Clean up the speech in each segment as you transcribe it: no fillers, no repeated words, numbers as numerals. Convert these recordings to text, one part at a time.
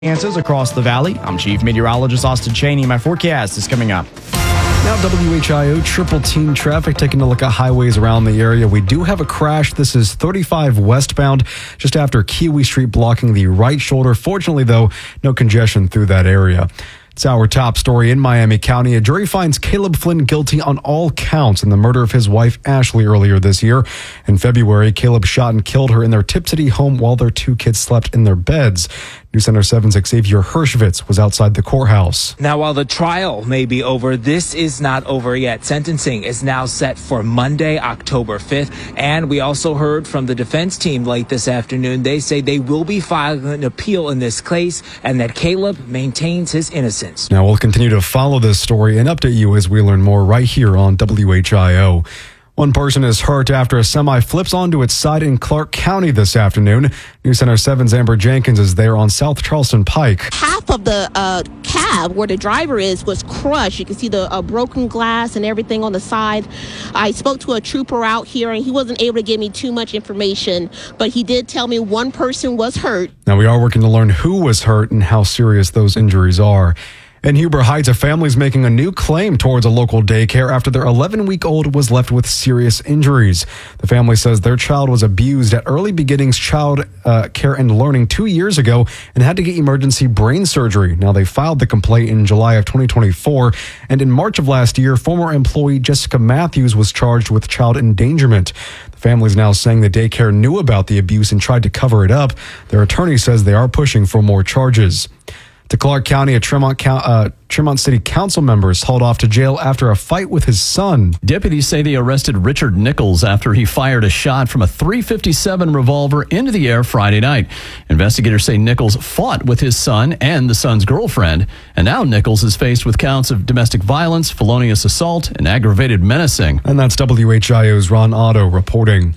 Chances across the valley. I'm Chief Meteorologist Austin Cheney. My forecast is coming up. Now WHIO triple team traffic, taking a look at highways around the area. We do have a crash. This is 35 westbound just after Kiwi Street, blocking the right shoulder. Fortunately, though, no congestion through that area. It's our top story in Miami County. A jury finds Caleb Flynn guilty on all counts in the murder of his wife, Ashley, earlier this year. In February, Caleb shot and killed her in their Tip City home while their two kids slept in their beds. News Center 7's Xavier Hershvitz was outside the courthouse. Now, while the trial may be over, this is not over yet. Sentencing is now set for Monday, October 5th. And we also heard from the defense team late this afternoon. They say they will be filing an appeal in this case and that Caleb maintains his innocence. Now, we'll continue to follow this story and update you as we learn more right here on WHIO. One person is hurt after a semi flips onto its side in Clark County this afternoon. News Center 7's Amber Jenkins is there on South Charleston Pike. Half of the cab where the driver is was crushed. You can see the broken glass and everything on the side. I spoke to a trooper out here, and he wasn't able to give me too much information, but he did tell me one person was hurt. Now, we are working to learn who was hurt and how serious those injuries are. In Huber Heights, a family is making a new claim towards a local daycare after their 11-week-old was left with serious injuries. The family says their child was abused at Early Beginnings Child Care and Learning 2 years ago and had to get emergency brain surgery. Now, they filed the complaint in July of 2024, and in March of last year, former employee Jessica Matthews was charged with child endangerment. The family is now saying the daycare knew about the abuse and tried to cover it up. Their attorney says they are pushing for more charges. To Clark County, a Tremont City Council member is hauled off to jail after a fight with his son. Deputies say they arrested Richard Nichols after he fired a shot from a .357 revolver into the air Friday night. Investigators say Nichols fought with his son and the son's girlfriend, and now Nichols is faced with counts of domestic violence, felonious assault, and aggravated menacing. And that's WHIO's Ron Otto reporting.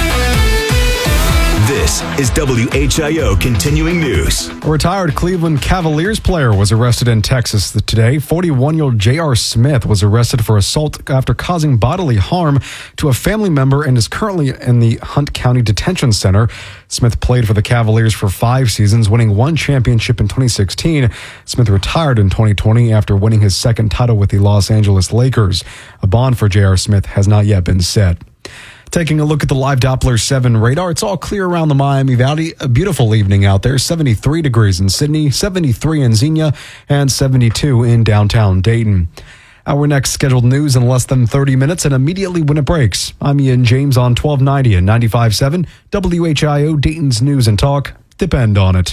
This is WHIO Continuing News. A retired Cleveland Cavaliers player was arrested in Texas today. 41-year-old J.R. Smith was arrested for assault after causing bodily harm to a family member and is currently in the Hunt County Detention Center. Smith played for the Cavaliers for 5 seasons, winning 1 championship in 2016. Smith retired in 2020 after winning his second title with the Los Angeles Lakers. A bond for J.R. Smith has not yet been set. Taking a look at the live Doppler 7 radar, it's all clear around the Miami Valley. A beautiful evening out there. 73 degrees in Sydney, 73 in Xenia, and 72 in downtown Dayton. Our next scheduled news in less than 30 minutes and immediately when it breaks. I'm Ian James on 1290 and 95.7 WHIO, Dayton's News and Talk. Depend on it.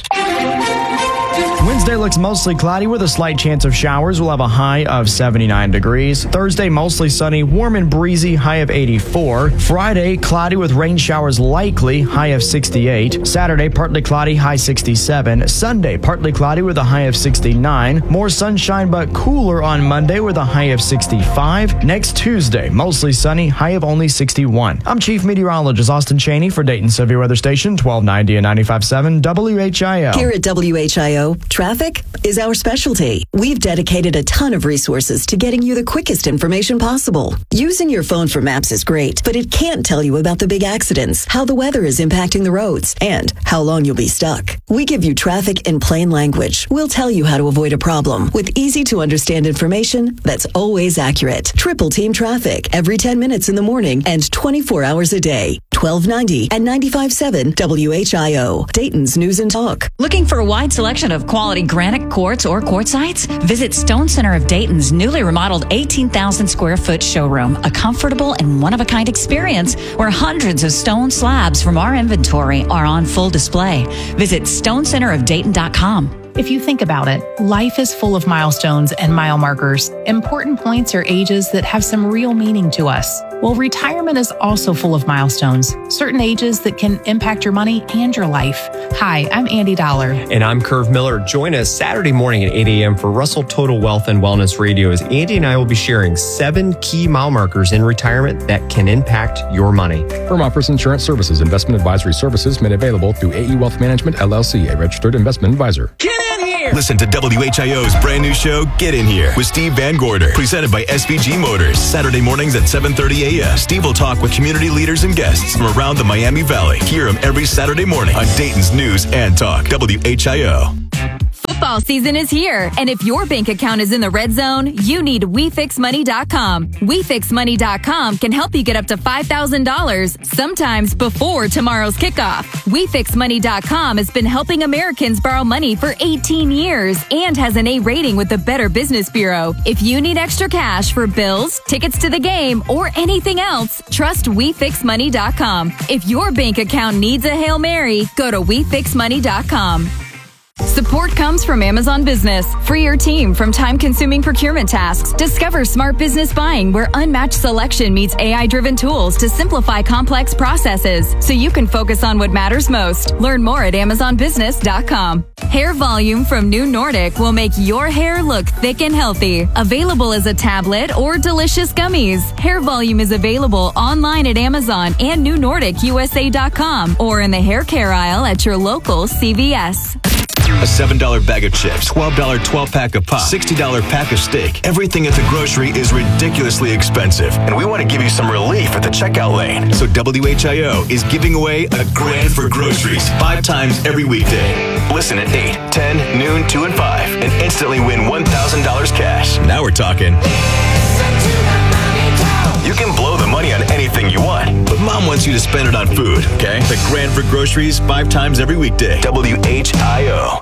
Wednesday looks mostly cloudy with a slight chance of showers. We'll have a high of 79 degrees. Thursday, mostly sunny, warm and breezy, high of 84. Friday, cloudy with rain showers likely, high of 68. Saturday, partly cloudy, high 67. Sunday, partly cloudy with a high of 69. More sunshine but cooler on Monday with a high of 65. Next Tuesday, mostly sunny, high of only 61. I'm Chief Meteorologist Austin Cheney for Dayton Severe Weather Station, 1290 and 95.7 WHIO. Here at WHIO, traffic is our specialty. We've dedicated a ton of resources to getting you the quickest information possible. Using your phone for maps is great, but it can't tell you about the big accidents, how the weather is impacting the roads, and how long you'll be stuck. We give you traffic in plain language. We'll tell you how to avoid a problem with easy-to-understand information that's always accurate. Triple Team Traffic every 10 minutes in the morning and 24 hours a day. 1290 and 95.7 WHIO, Dayton's News and Talk. Looking for a wide selection of quality granite quartz or quartzites? Visit Stone Center of Dayton's newly remodeled 18,000 square foot showroom, a comfortable and one-of-a-kind experience where hundreds of stone slabs from our inventory are on full display. Visit stonecenterofdayton.com. If you think about it, life is full of milestones and mile markers. Important points are ages that have some real meaning to us. Well, retirement is also full of milestones, certain ages that can impact your money and your life. Hi, I'm Andy Dollar. And I'm Curve Miller. Join us Saturday morning at 8 a.m. for Russell Total Wealth and Wellness Radio as Andy and I will be sharing 7 key mile markers in retirement that can impact your money. Firm offers insurance services. Investment advisory services made available through AE Wealth Management, LLC, a registered investment advisor. Listen to WHIO's brand new show, Get In Here, with Steve Van Gorder, presented by SVG Motors. Saturday mornings at 7:30 a.m. Steve will talk with community leaders and guests from around the Miami Valley. Hear him every Saturday morning on Dayton's News and Talk, WHIO. Football season is here, and if your bank account is in the red zone, you need WeFixMoney.com. WeFixMoney.com can help you get up to $5,000, sometimes before tomorrow's kickoff. WeFixMoney.com has been helping Americans borrow money for 18 years and has an A rating with the Better Business Bureau. If you need extra cash for bills, tickets to the game, or anything else, trust WeFixMoney.com. If your bank account needs a Hail Mary, go to WeFixMoney.com. Support comes from Amazon Business. Free your team from time-consuming procurement tasks. Discover smart business buying where unmatched selection meets AI-driven tools to simplify complex processes so you can focus on what matters most. Learn more at AmazonBusiness.com. Hair Volume from New Nordic will make your hair look thick and healthy. Available as a tablet or delicious gummies. Hair Volume is available online at Amazon and NewNordicUSA.com or in the hair care aisle at your local CVS. A $7 bag of chips, $12 12-pack of pop, $60 pack of steak. Everything at the grocery is ridiculously expensive, and we want to give you some relief at the checkout lane. So WHIO is giving away a grand for groceries 5 times every weekday. Listen at 8, 10, noon, 2, and 5, and instantly win $1,000 cash. Now we're talking. You can blow the money on anything you want, but Mom wants you to spend it on food, okay? The grand for groceries 5 times every weekday. WHIO.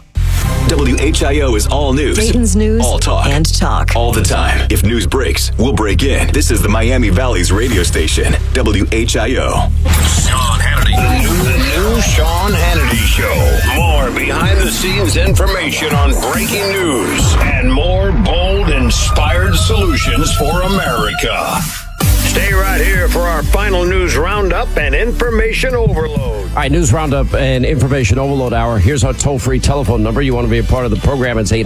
WHIO is all news. Dayton's news all talk. And talk. All the time. If news breaks, we'll break in. This is the Miami Valley's radio station, WHIO. Sean Hannity. The new Sean Hannity Show. More behind-the-scenes information on breaking news and more bold, inspired solutions for America. Stay right here for our final news roundup and information overload. All right, news roundup and information overload hour. Here's our toll-free telephone number. You want to be a part of the program. It's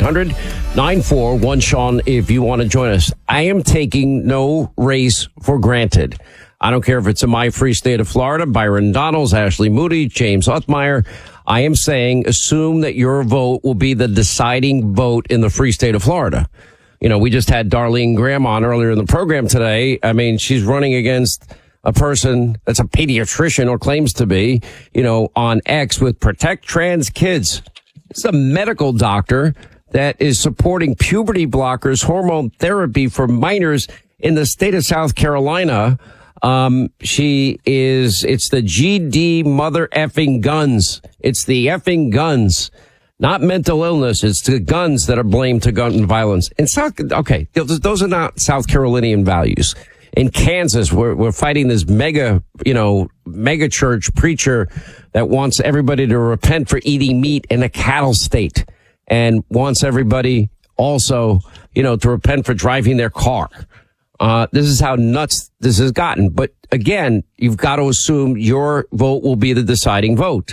800-941-SEAN if you want to join us. I am taking no race for granted. I don't care if it's in my free state of Florida, Byron Donalds, Ashley Moody, James Othmeyer. I am saying assume that your vote will be the deciding vote in the free state of Florida. You know, we just had Darlene Graham on earlier in the program today. I mean, she's running against a person that's a pediatrician or claims to be, you know, on X with Protect Trans Kids. It's a medical doctor that is supporting puberty blockers, hormone therapy for minors in the state of South Carolina. It's the GD mother effing guns. It's the effing guns. Not mental illness. It's the guns that are blamed to gun violence. In okay, those are not South Carolinian values. In Kansas, we're fighting this mega church preacher that wants everybody to repent for eating meat in a cattle state and wants everybody also, to repent for driving their car. This is how nuts this has gotten. But again, you've got to assume your vote will be the deciding vote.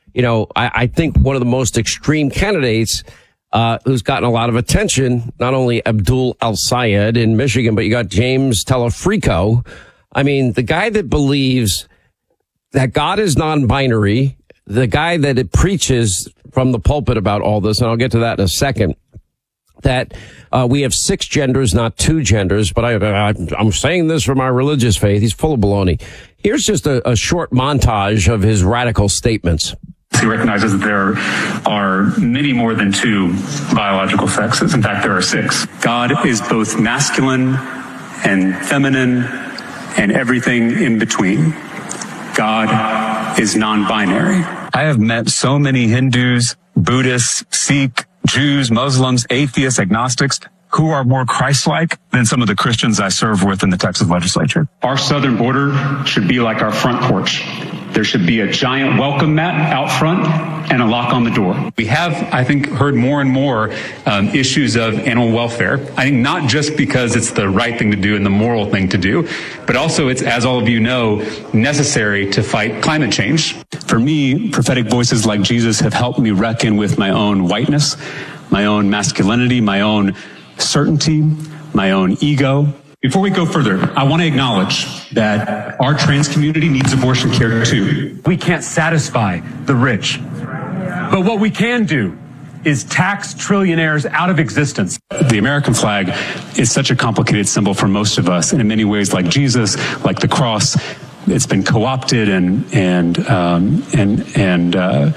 I think one of the most extreme candidates, who's gotten a lot of attention, not only Abdul El-Sayed in Michigan, but you got James Telefrico. I mean, the guy that believes that God is non-binary, the guy that it preaches from the pulpit about all this, and I'll get to that in a second, that we have 6 genders, not 2 genders, but I'm saying this for my religious faith. He's full of baloney. Here's just a short montage of his radical statements. He recognizes that there are many more than 2 biological sexes. In fact, there are 6. God is both masculine and feminine and everything in between. God is non-binary. I have met so many Hindus, Buddhists, Sikh, Jews, Muslims, atheists, agnostics, who are more Christ-like than some of the Christians I serve with in the Texas legislature. Our southern border should be like our front porch. There should be a giant welcome mat out front and a lock on the door. We have, I think, heard more and more issues of animal welfare. I think not just because it's the right thing to do and the moral thing to do, but also it's, as all of you know, necessary to fight climate change. For me, prophetic voices like Jesus have helped me reckon with my own whiteness, my own masculinity, my own certainty, my own ego. Before we go further, I want to acknowledge that our trans community needs abortion care too. We can't satisfy the rich. But what we can do is tax trillionaires out of existence. The American flag is such a complicated symbol for most of us, and in many ways, like Jesus, like the cross, it's been co-opted and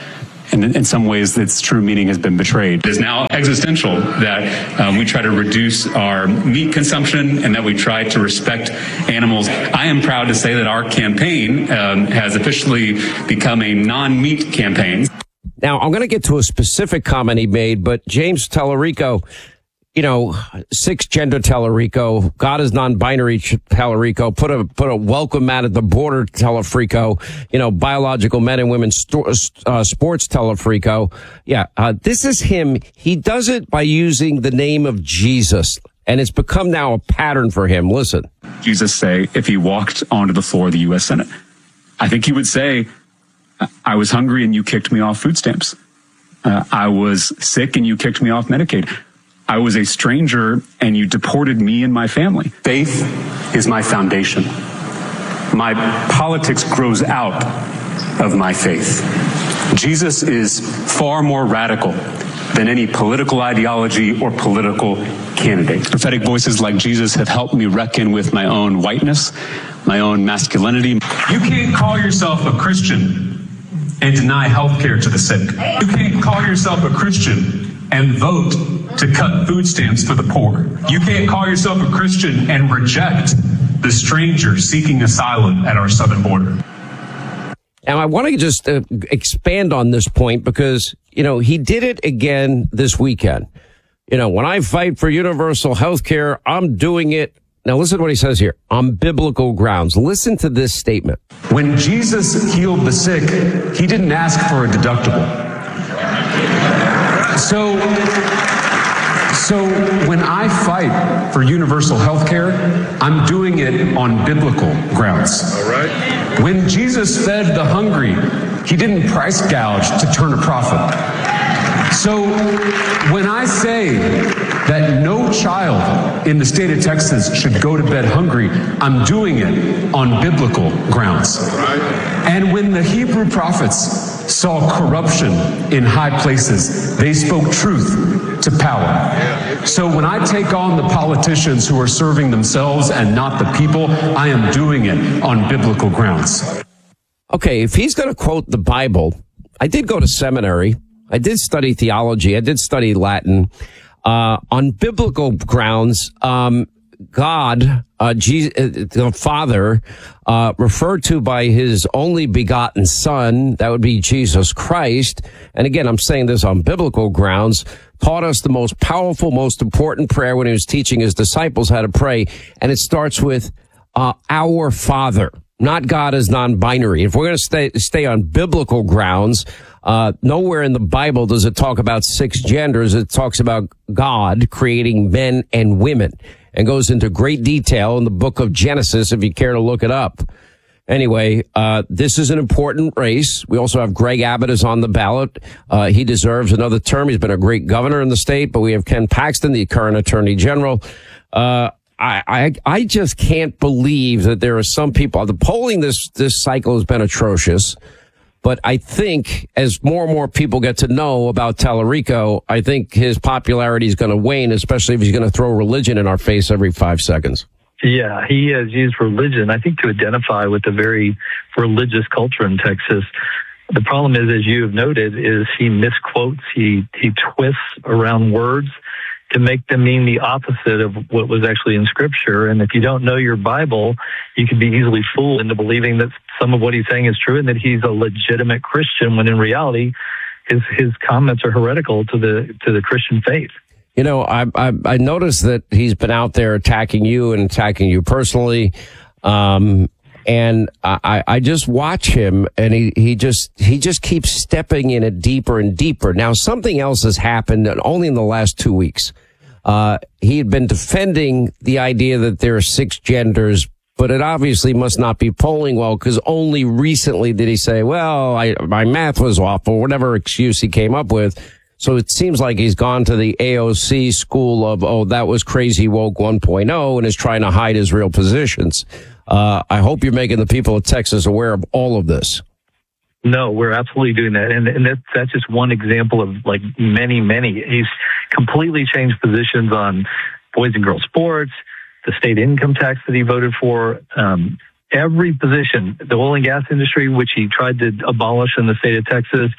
And in some ways, its true meaning has been betrayed. It is now existential that we try to reduce our meat consumption and that we try to respect animals. I am proud to say that our campaign has officially become a non-meat campaign. Now, I'm going to get to a specific comment he made, but James Tallarico, six-gender Tallarico, God is non-binary Tallarico, put a welcome mat at the border Tallarico, biological men and women sports Tallarico. Yeah, this is him. He does it by using the name of Jesus, and it's become now a pattern for him. Listen. Jesus say, if he walked onto the floor of the U.S. Senate, I think he would say, I was hungry and you kicked me off food stamps. I was sick and you kicked me off Medicaid. I was a stranger and you deported me and my family. Faith is my foundation. My politics grows out of my faith. Jesus is far more radical than any political ideology or political candidate. Prophetic voices like Jesus have helped me reckon with my own whiteness, my own masculinity. You can't call yourself a Christian and deny health care to the sick. You can't call yourself a Christian and vote to cut food stamps for the poor. You can't call yourself a Christian and reject the stranger seeking asylum at our southern border. Now, I want to just expand on this point because, he did it again this weekend. When I fight for universal health care, I'm doing it. Now, listen to what he says here. On biblical grounds. Listen to this statement. When Jesus healed the sick, he didn't ask for a deductible. So when I fight for universal health care, I'm doing it on biblical grounds. All right. When Jesus fed the hungry, he didn't price gouge to turn a profit. So when I say that no child in the state of Texas should go to bed hungry, I'm doing it on biblical grounds. Right. And when the Hebrew prophets saw corruption in high places, they spoke truth to power. So when I take on the politicians who are serving themselves and not the people, I am doing it on biblical grounds. Okay, if he's going to quote the Bible, I did go to seminary. I did study theology. I did study Latin. On biblical grounds, God, Jesus, the Father, referred to by his only begotten Son, that would be Jesus Christ. And again, I'm saying this on biblical grounds, taught us the most powerful, most important prayer when he was teaching his disciples how to pray. And it starts with, our Father, not God as non-binary. If we're going to stay on biblical grounds, nowhere in the Bible does it talk about six genders. It talks about God creating men and women and goes into great detail in the book of Genesis if you care to look it up. Anyway, this is an important race. We also have Greg Abbott is on the ballot. He deserves another term. He's been a great governor in the state, but we have Ken Paxton, the current attorney general. I just can't believe that there are some people. The polling this cycle has been atrocious. But I think as more and more people get to know about Tallarico, I think his popularity is going to wane, especially if he's going to throw religion in our face every 5 seconds. Yeah, he has used religion, I think, to identify with a very religious culture in Texas. The problem is, as you have noted, is he misquotes, he twists around words to make them mean the opposite of what was actually in Scripture. And if you don't know your Bible, you can be easily fooled into believing that some of what he's saying is true and that he's a legitimate Christian, when in reality, his comments are heretical to the Christian faith. I noticed that he's been out there attacking you and attacking you personally. And I just watch him, and he just keeps stepping in it deeper and deeper. Now, something else has happened only in the last 2 weeks. He had been defending the idea that there are six genders, but it obviously must not be polling well, because only recently did he say, well, my math was off, or whatever excuse he came up with. So it seems like he's gone to the AOC school of, that was crazy woke 1.0, and is trying to hide his real positions. I hope you're making the people of Texas aware of all of this. No, we're absolutely doing that. And that's just one example of like many. He's completely changed positions on boys and girls sports, the state income tax that he voted for, every position, the oil and gas industry, which he tried to abolish in the state of Texas.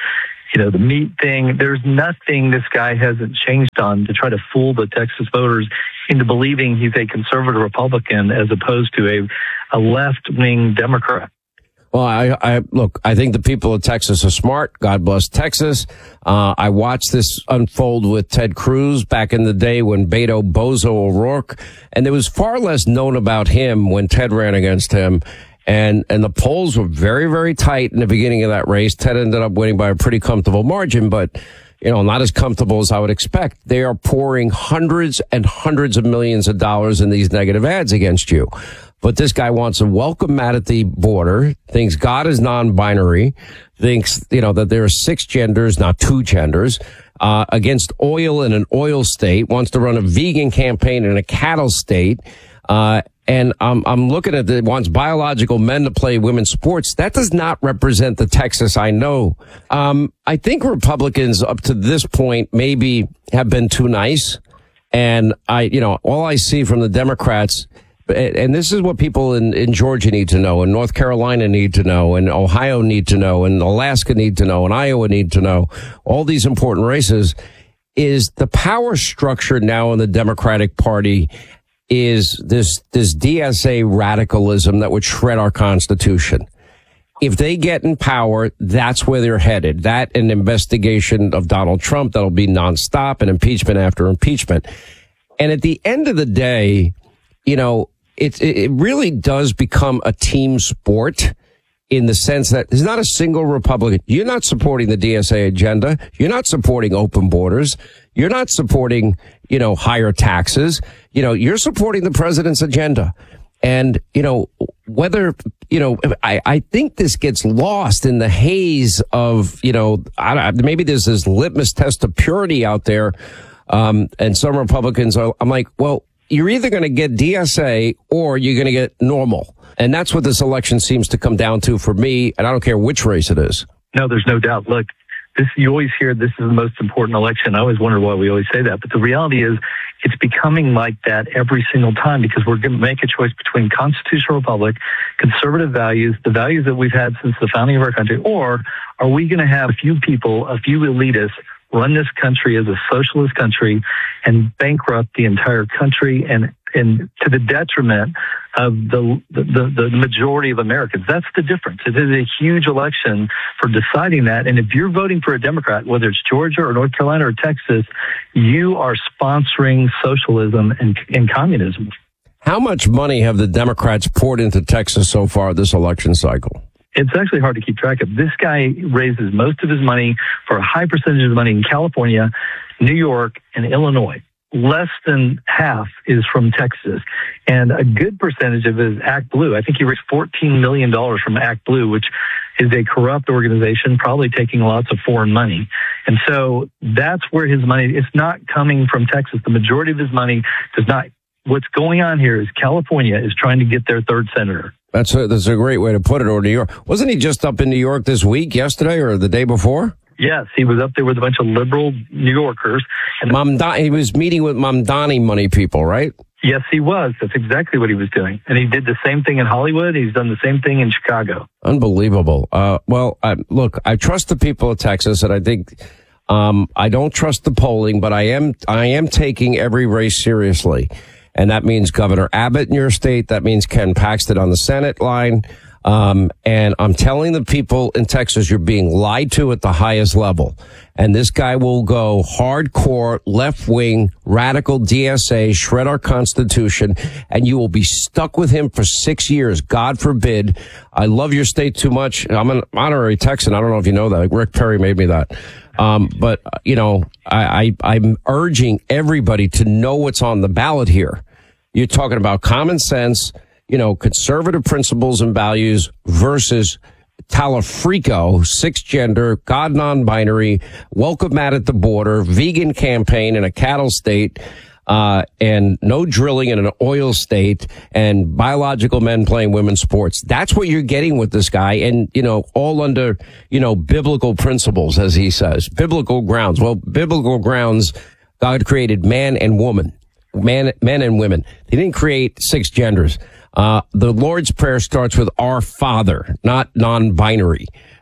the meat thing. There's nothing this guy hasn't changed on to try to fool the Texas voters into believing he's a conservative Republican as opposed to a left-wing Democrat. Well, I think the people of Texas are smart. God bless Texas. I watched this unfold with Ted Cruz back in the day when Beto Bozo O'Rourke, and there was far less known about him when Ted ran against him. And the polls were very, very tight in the beginning of that race. Ted ended up winning by a pretty comfortable margin, but, not as comfortable as I would expect. They are pouring hundreds and hundreds of millions of dollars in these negative ads against you. But this guy wants a welcome mat at the border, thinks God is non-binary, thinks, that there are 6 genders, not 2 genders, against oil in an oil state, wants to run a vegan campaign in a cattle state, and I'm looking at it, wants biological men to play women's sports. That does not represent the Texas I know. I think Republicans up to this point maybe have been too nice. And all I see from the Democrats, and this is what people in Georgia need to know, and North Carolina need to know, and Ohio need to know, and Alaska need to know, and Iowa need to know, all these important races, is the power structure now in the Democratic Party is this DSA radicalism that would shred our Constitution. If they get in power, that's where they're headed. That and investigation of Donald Trump that'll be nonstop, and impeachment after impeachment. And at the end of the day, it really does become a team sport in the sense that there's not a single Republican. You're not supporting the DSA agenda. You're not supporting open borders. You're not supporting, higher taxes. You're supporting the president's agenda. And, whether, I think this gets lost in the haze of, maybe there's this litmus test of purity out there. And some Republicans I'm like, well, you're either going to get DSA or you're going to get normal. And that's what this election seems to come down to for me. And I don't care which race it is. No, there's no doubt. Look, you always hear this is the most important election. I always wonder why we always say that. But the reality is it's becoming like that every single time because we're going to make a choice between constitutional republic, conservative values, the values that we've had since the founding of our country, or are we going to have a few people, a few elitists run this country as a socialist country and bankrupt the entire country and to the detriment of the majority of Americans. That's the difference. It is a huge election for deciding that. And if you're voting for a Democrat, whether it's Georgia or North Carolina or Texas, you are sponsoring socialism and communism. How much money have the Democrats poured into Texas so far this election cycle? It's actually hard to keep track of. This guy raises most of his money, for a high percentage of the money, in California, New York, and Illinois. Less than half is from Texas. And a good percentage of it is Act Blue. I think he raised $14 million from Act Blue, which is a corrupt organization, probably taking lots of foreign money. And so that's where his money, it's not coming from Texas. The majority of his money does not. What's going on here is California is trying to get their third senator. That's a great way to put it, or New York. Wasn't he just up in New York this week, yesterday, or the day before? Yes, he was up there with a bunch of liberal New Yorkers. And he was meeting with Mamdani money people, right? Yes, he was. That's exactly what he was doing. And he did the same thing in Hollywood. He's done the same thing in Chicago. Unbelievable. Look, I trust the people of Texas, and I think I don't trust the polling, but I am taking every race seriously. And that means Governor Abbott in your state. That means Ken Paxton on the Senate line. And I'm telling the people in Texas, you're being lied to at the highest level. And this guy will go hardcore, left-wing, radical DSA, shred our Constitution, and you will be stuck with him for 6 years. God forbid. I love your state too much. I'm an honorary Texan. I don't know if you know that. Rick Perry made me that. But I'm urging everybody to know what's on the ballot here. You're talking about common sense, conservative principles and values versus Talafrico, 6-gender, God non-binary, welcome mat at the border, vegan campaign in a cattle state, and no drilling in an oil state, and biological men playing women's sports. That's what you're getting with this guy, and, all under, biblical principles, as he says. Biblical grounds. Well, biblical grounds, God created man and woman. Men and women. He didn't create 6 genders. The Lord's Prayer starts with Our Father, not non-binary.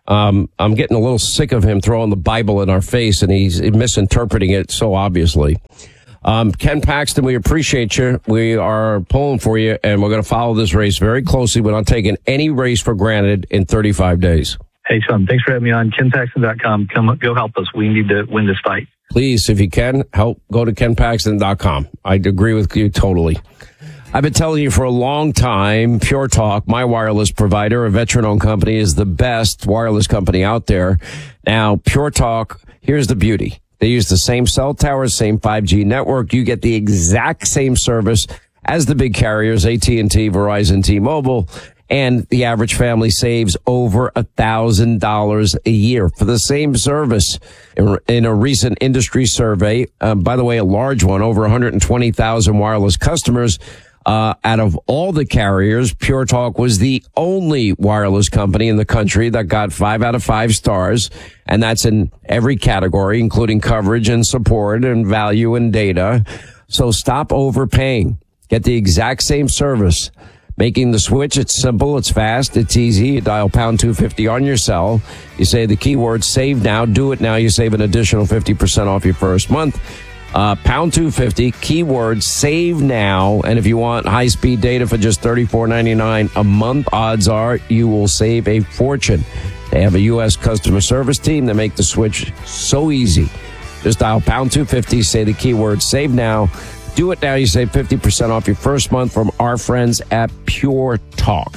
I'm getting a little sick of him throwing the Bible in our face, and he's misinterpreting it so obviously. Ken Paxton, we appreciate you. We are pulling for you, and we're going to follow this race very closely. We're not taking any race for granted in 35 days. Hey, Sean, thanks for having me on. KenPaxton.com. Go help us. We need to win this fight. Please, if you can, go to KenPaxton.com. I agree with you totally. I've been telling you for a long time, Pure Talk, my wireless provider, a veteran-owned company, is the best wireless company out there. Now, Pure Talk, here's the beauty. They use the same cell towers, same 5G network. You get the exact same service as the big carriers, AT&T, Verizon, T-Mobile, and the average family saves over $1,000 a year for the same service. In a recent industry survey, by the way, a large one, over 120,000 wireless customers, out of all the carriers, Pure Talk was the only wireless company in the country that got 5 out of 5 stars. And that's in every category, including coverage and support and value and data. So stop overpaying. Get the exact same service. Making the switch, it's simple, it's fast, it's easy. You dial pound 250 on your cell. You say the keyword save now, do it now. You save an additional 50% off your first month. Pound 250, keyword save now. And if you want high-speed data for just $34.99 a month, odds are you will save a fortune. They have a U.S. customer service team that make the switch so easy. Just dial pound 250, say the keyword save now. Do it now. You save 50% off your first month from our friends at Pure Talk.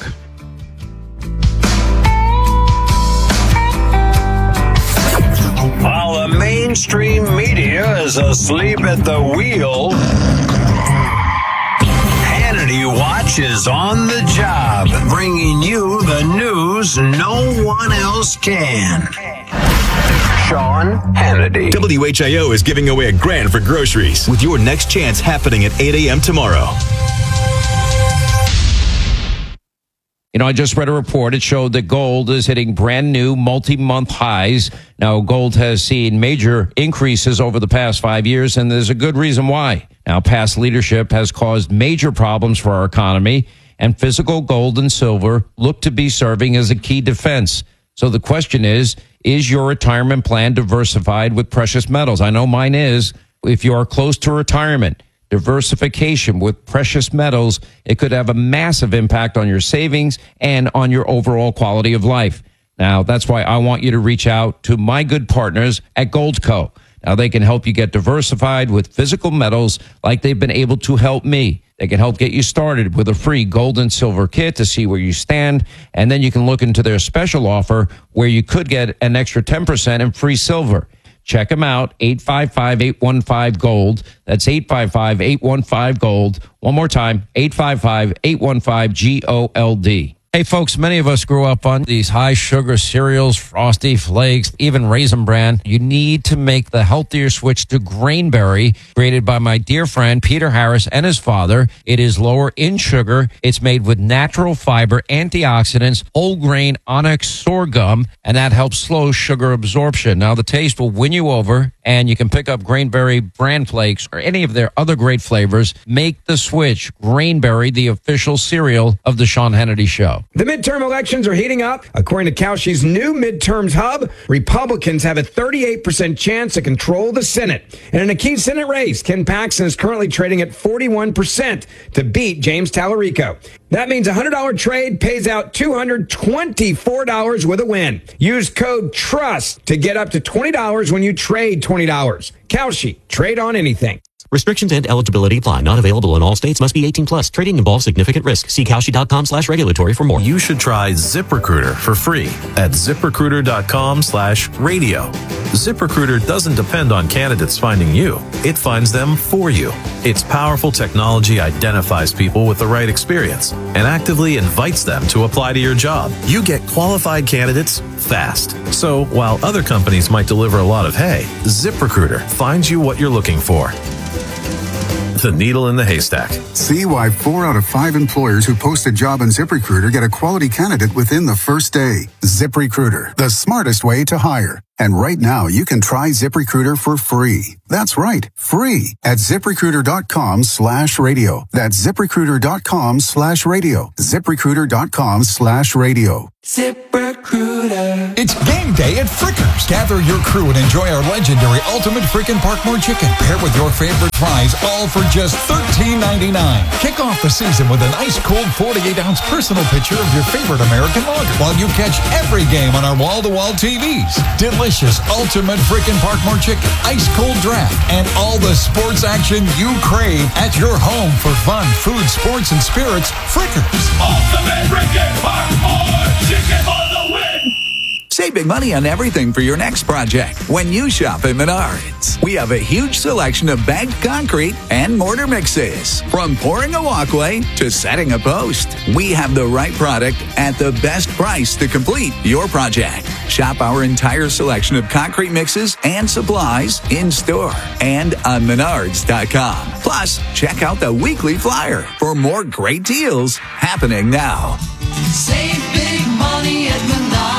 While the mainstream media is asleep at the wheel, Hannity Watch is on the job, bringing you the news no one else can. Sean Hannity. WHIO is giving away $1,000 for groceries with your next chance happening at 8 a.m. tomorrow. You know, I just read a report. It showed that gold is hitting brand new multi-month highs. Now, gold has seen major increases over the past 5 years, and there's a good reason why. Now, past leadership has caused major problems for our economy, and physical gold and silver look to be serving as a key defense. So the question is your retirement plan diversified with precious metals? I know mine is. If you are close to retirement, diversification with precious metals, it could have a massive impact on your savings and on your overall quality of life. Now, that's why I want you to reach out to my good partners at Goldco. Now, they can help you get diversified with physical metals like they've been able to help me. They can help get you started with a free gold and silver kit to see where you stand, and then you can look into their special offer where you could get an extra 10% in free silver. Check them out, 855-815-GOLD. That's 855-815-GOLD. One more time, 855-815-GOLD. Hey, folks, many of us grew up on these high-sugar cereals, Frosty Flakes, even Raisin Bran. You need to make the healthier switch to Grainberry, created by my dear friend Peter Harris and his father. It is lower in sugar. It's made with natural fiber, antioxidants, whole grain onyx sorghum, and that helps slow sugar absorption. Now, the taste will win you over, and you can pick up Grainberry Bran Flakes or any of their other great flavors. Make the switch. Grainberry, the official cereal of the Sean Hannity Show. The midterm elections are heating up. According to Kalshi's new midterms hub, Republicans have a 38% chance to control the Senate. And in a key Senate race, Ken Paxton is currently trading at 41% to beat James Tallarico. That means a $100 trade pays out $224 with a win. Use code TRUST to get up to $20 when you trade $20. Kalshi, trade on anything. Restrictions and eligibility apply. Not available in all states. Must be 18 plus. Trading involves significant risk. See Kalshi.com/regulatory for more. You should try ZipRecruiter for free at ZipRecruiter.com/radio. ZipRecruiter doesn't depend on candidates finding you. It finds them for you. Its powerful technology identifies people with the right experience and actively invites them to apply to your job. You get qualified candidates fast. So while other companies might deliver a lot of hay, ZipRecruiter finds you what you're looking for. The needle in the haystack. See why 4 out of 5 employers who post a job on ZipRecruiter get a quality candidate within the first day. ZipRecruiter, the smartest way to hire. And right now, you can try ZipRecruiter for free. That's right, free at ZipRecruiter.com/radio. That's ZipRecruiter.com/radio. ZipRecruiter.com/radio. ZipRecruiter. It's game day at Frickers. Gather your crew and enjoy our legendary Ultimate Frickin' Parkmore Chicken, paired with your favorite fries, all for just $13.99. Kick off the season with an ice-cold 48-ounce personal picture of your favorite American lager, while you catch every game on our wall-to-wall TVs. Delicious Ultimate Frickin' Parkmore Chicken, ice-cold draft, and all the sports action you crave at your home for fun, food, sports, and spirits. Frickers. Ultimate Frickin' Parkmore Chicken for the win! Save big money on everything for your next project when you shop at Menards. We have a huge selection of bagged concrete and mortar mixes. From pouring a walkway to setting a post, we have the right product at the best price to complete your project. Shop our entire selection of concrete mixes and supplies in store and on Menards.com. Plus, check out the weekly flyer for more great deals happening now. Save big money at Menards.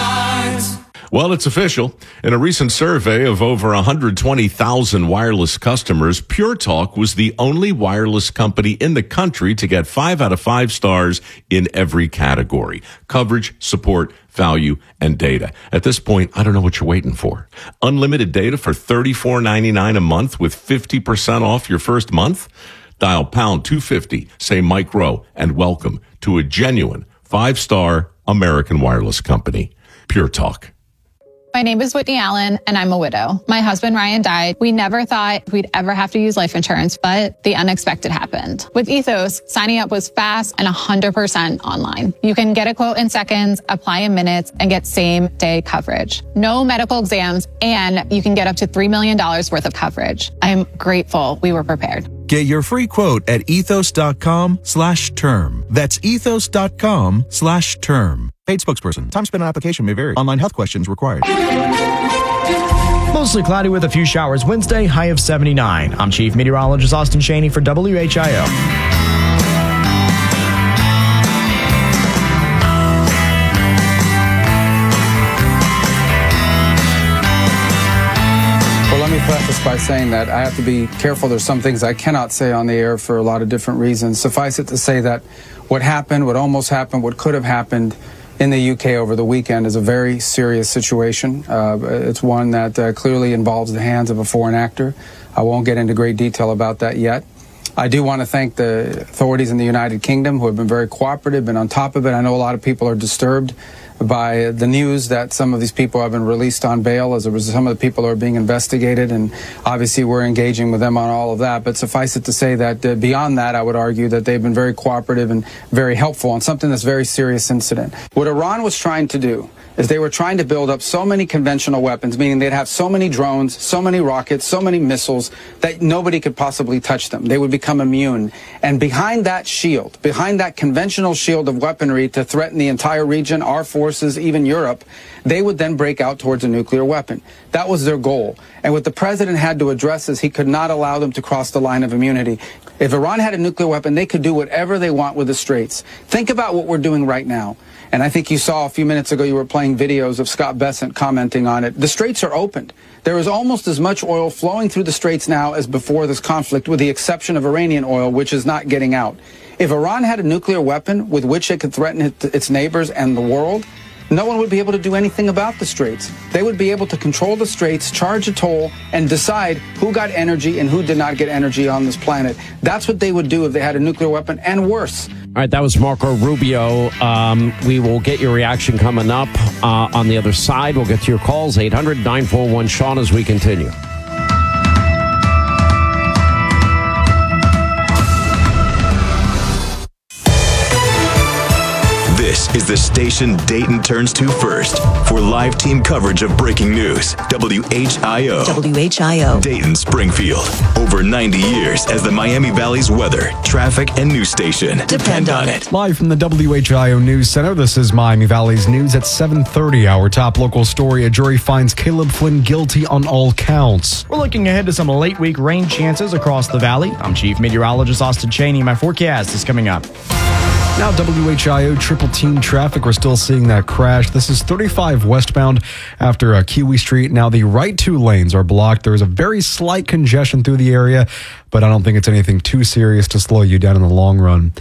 Well, it's official. In a recent survey of over 120,000 wireless customers, Pure Talk was the only wireless company in the country to get 5 out of 5 stars in every category: coverage, support, value, and data. At this point, I don't know what you're waiting for. Unlimited data for $34.99 a month with 50% off your first month? Dial pound 250, say Mike Rowe, and welcome to a genuine 5-star American wireless company. Pure Talk. My name is Whitney Allen, and I'm a widow. My husband, Ryan, died. We never thought we'd ever have to use life insurance, but the unexpected happened. With Ethos, signing up was fast and 100% online. You can get a quote in seconds, apply in minutes, and get same-day coverage. No medical exams, and you can get up to $3 million worth of coverage. I'm grateful we were prepared. Get your free quote at ethos.com/term. That's ethos.com/term. Paid spokesperson. Time spent on application may vary. Online health questions required. Mostly cloudy with a few showers Wednesday, high of 79. I'm Chief Meteorologist Austin Chaney for WHIO. Let me preface by saying that I have to be careful. There's some things I cannot say on the air for a lot of different reasons. Suffice it to say that what happened, what almost happened, what could have happened in the UK over the weekend is a very serious situation. It's one that clearly involves the hands of a foreign actor. I won't get into great detail about that yet. I do want to thank the authorities in the United Kingdom who have been very cooperative, been on top of it. I know a lot of people are disturbed by the news that some of these people have been released on bail as a result. Some of the people are being investigated, and obviously we're engaging with them on all of that. But suffice it to say that beyond that, I would argue that they've been very cooperative and very helpful on something that's a very serious incident. What Iran was trying to do is they were trying to build up so many conventional weapons, meaning they'd have so many drones, so many rockets, so many missiles that nobody could possibly touch them. They would become immune. And behind that shield, behind that conventional shield of weaponry to threaten the entire region, our forces, even Europe, they would then break out towards a nuclear weapon. That was their goal. And what the president had to address is he could not allow them to cross the line of immunity. If Iran had a nuclear weapon, they could do whatever they want with the Straits. Think about what we're doing right now. And I think you saw a few minutes ago, you were playing videos of Scott Bessent commenting on it. The Straits are opened. There is almost as much oil flowing through the Straits now as before this conflict, with the exception of Iranian oil, which is not getting out. If Iran had a nuclear weapon with which it could threaten its neighbors and the world, no one would be able to do anything about the Straits. They would be able to control the Straits, charge a toll, and decide who got energy and who did not get energy on this planet. That's what they would do if they had a nuclear weapon, and worse. All right, that was Marco Rubio. We will get your reaction coming up on the other side. We'll get to your calls, 800-941-SEAN, as we continue. This is the station Dayton turns to first for live team coverage of breaking news. WHIO. WHIO. Dayton, Springfield. Over 90 years as the Miami Valley's weather, traffic, and news station. Depend on it. Live from the WHIO News Center, this is Miami Valley's news at 7:30. Our top local story: a jury finds Caleb Flynn guilty on all counts. We're looking ahead to some late week rain chances across the valley. I'm Chief Meteorologist Austin Chaney. My forecast is coming up. Now, WHIO triple team traffic. We're still seeing that crash. This is 35 westbound after Kiwi Street. Now, the right two lanes are blocked. There is a very slight congestion through the area, but I don't think it's anything too serious to slow you down in the long run.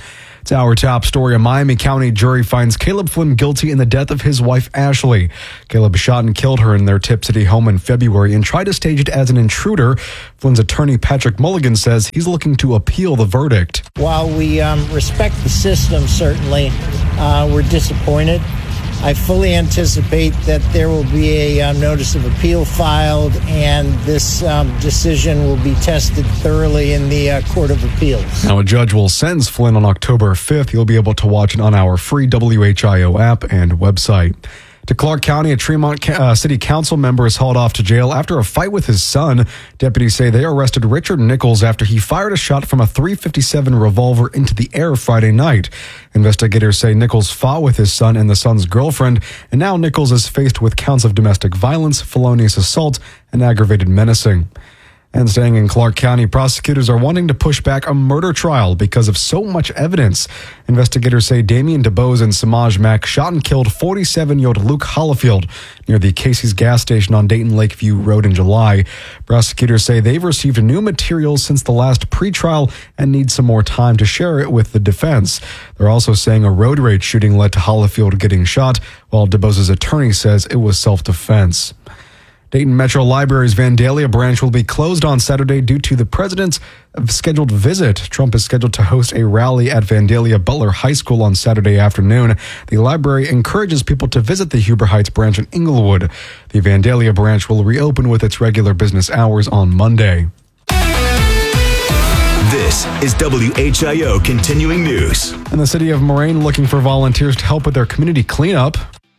To our top story, a Miami County jury finds Caleb Flynn guilty in the death of his wife, Ashley. Caleb shot and killed her in their Tip City home in February and tried to stage it as an intruder. Flynn's attorney, Patrick Mulligan, says he's looking to appeal the verdict. While we respect the system, certainly, we're disappointed. I fully anticipate that there will be a notice of appeal filed, and this decision will be tested thoroughly in the Court of Appeals. Now, a judge will sentence Flynn on October 5th. You'll be able to watch it on our free WHIO app and website. To Clark County, a Tremont City Council member is hauled off to jail after a fight with his son. Deputies say they arrested Richard Nichols after he fired a shot from a .357 revolver into the air Friday night. Investigators say Nichols fought with his son and the son's girlfriend, and now Nichols is faced with counts of domestic violence, felonious assault, and aggravated menacing. And staying in Clark County, prosecutors are wanting to push back a murder trial because of so much evidence. Investigators say Damian DeBose and Samaj Mack shot and killed 47-year-old Luke Hollifield near the Casey's gas station on Dayton Lakeview Road in July. Prosecutors say they've received new material since the last pretrial and need some more time to share it with the defense. They're also saying a road rage shooting led to Hollifield getting shot, while DeBose's attorney says it was self-defense. Dayton Metro Library's Vandalia branch will be closed on Saturday due to the president's scheduled visit. Trump is scheduled to host a rally at Vandalia Butler High School on Saturday afternoon. The library encourages people to visit the Huber Heights branch in Inglewood. The Vandalia branch will reopen with its regular business hours on Monday. This is WHIO Continuing News. And the city of Moraine looking for volunteers to help with their community cleanup.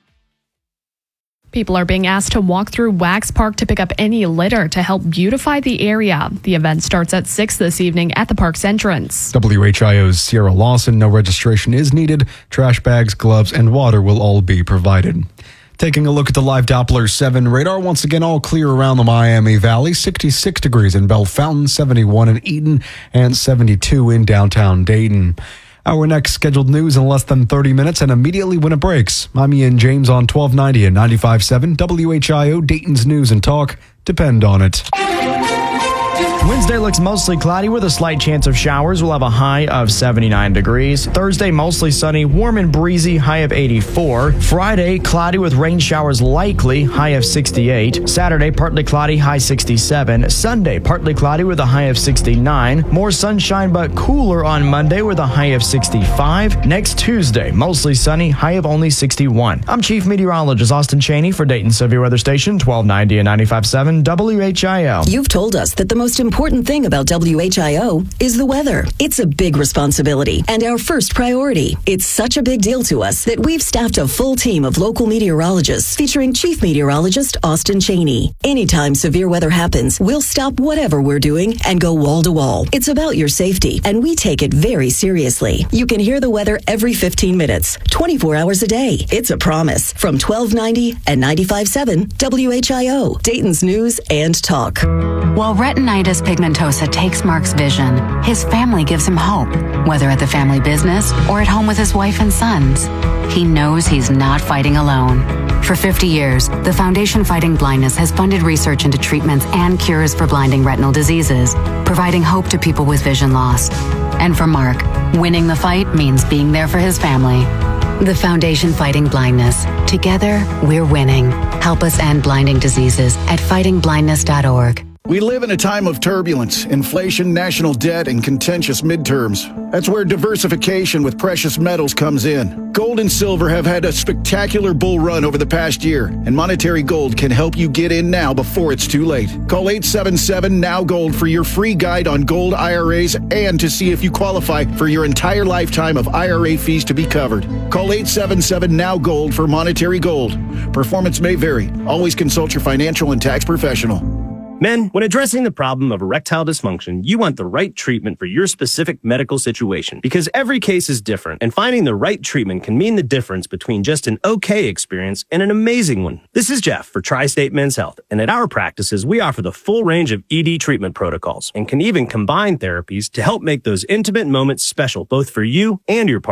People are being asked to walk through Wax Park to pick up any litter to help beautify the area. The event starts at 6 this evening at the park's entrance. WHIO's Sierra Lawson, no registration is needed. Trash bags, gloves, and water will all be provided. Taking a look at the live Doppler 7 radar, once again all clear around the Miami Valley. 66 degrees in Bell Fountain, 71 in Eaton, and 72 in downtown Dayton. Our next scheduled news in less than 30 minutes and immediately when it breaks. I'm Ian James on 1290 and 95.7 WHIO, Dayton's News and Talk. Depend on it. Wednesday looks mostly cloudy with a slight chance of showers. We'll have a high of 79 degrees. Thursday, mostly sunny, warm and breezy, high of 84. Friday, cloudy with rain showers likely, high of 68. Saturday, partly cloudy, high 67. Sunday, partly cloudy with a high of 69. More sunshine but cooler on Monday with a high of 65. Next Tuesday, mostly sunny, high of only 61. I'm Chief Meteorologist Austin Cheney for Dayton Severe Weather Station, 1290 and 95.7 WHIO. You've told us that the most important thing about WHIO is the weather. It's a big responsibility and our first priority. It's such a big deal to us that we've staffed a full team of local meteorologists featuring Chief Meteorologist Austin Cheney. Anytime severe weather happens, we'll stop whatever we're doing and go wall to wall. It's about your safety, and we take it very seriously. You can hear the weather every 15 minutes, 24 hours a day. It's a promise. From 1290 and 95.7 WHIO, Dayton's News and Talk. While retinitis pigmentosa takes Mark's vision, his family gives him hope, whether at the family business or at home with his wife and sons. He knows he's not fighting alone. For 50 years, the Foundation Fighting Blindness has funded research into treatments and cures for blinding retinal diseases, providing hope to people with vision loss. And for Mark, winning the fight means being there for his family. The Foundation Fighting Blindness. Together, we're winning. Help us end blinding diseases at fightingblindness.org. We live in a time of turbulence, inflation, national debt, and contentious midterms. That's where diversification with precious metals comes in. Gold and silver have had a spectacular bull run over the past year, and Monetary Gold can help you get in now before it's too late. Call 877-NOW-GOLD for your free guide on gold IRAs and to see if you qualify for your entire lifetime of IRA fees to be covered. Call 877-NOW-GOLD for Monetary Gold. Performance may vary. Always consult your financial and tax professional. Men, when addressing the problem of erectile dysfunction, you want the right treatment for your specific medical situation because every case is different, and finding the right treatment can mean the difference between just an okay experience and an amazing one. This is Jeff for Tri-State Men's Health, and at our practices, we offer the full range of ED treatment protocols and can even combine therapies to help make those intimate moments special both for you and your partner.